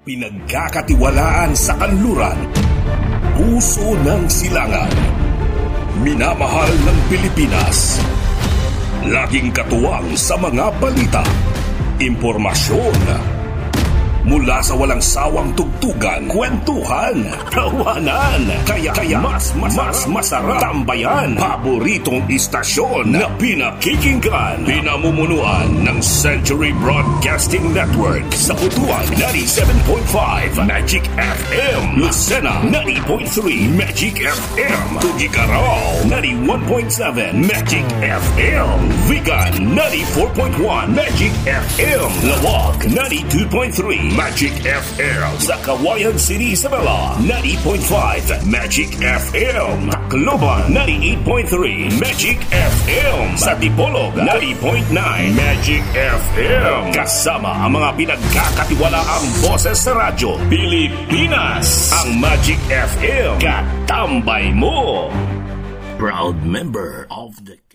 Pinagkakatiwalaan sa kanluran, puso ng silangan, minamahal ng Pilipinas, laging katuwang sa mga balita, impormasyon, mula sa walang sawang tugtugan, kwentuhan, tawanan, kaya mas masarap tambayan, paboritong istasyon na pinakikinggan, pinamumunuan ng Century Broadcasting Network sa Butuan 97.5 Magic FM, Lucena 90.3 Magic FM, Tugicarao 91.7 Magic FM, Vigan 94.1 Magic FM, Lawag 92.3 Magic FM, sa Kawayan City, Isabela 90.5 Magic FM, Tacloban 98.3 Magic FM, sa Dipolog 90.9 Magic FM. Kasama ang mga pinagkakatiwalaang boses sa radyo Pilipinas, ang Magic FM, katambay mo. Proud member of the